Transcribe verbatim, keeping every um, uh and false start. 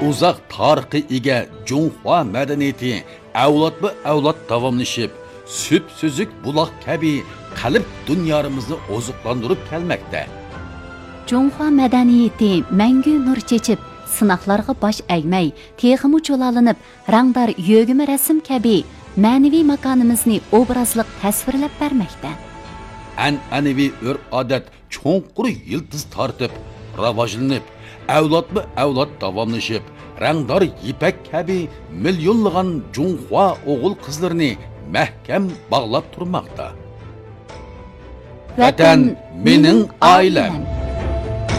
uzoq tarixi ega Junhua madaniyati avlodma avlod davomlashib, süp süzük buloq kabi qalb dunyomizni oziqlantirib kelmoqda. Junhua madaniyati mangu nur chechib, sinoqlarga bosh egmay, texmi cho'lalinib, rangdor yo'g'imi rasm kabi ma'naviy makonimizni obrazliq tasvirlab bermoqda. An'anaviy urf-odat cho'nqur yildiz tortib, rivojlanib, avlodma avlod davomlashib, rangdor ipak kabi millionlagan Junhua o'g'il qizlarini mahkam bog'lab turmoqda. Vatan mening oilam.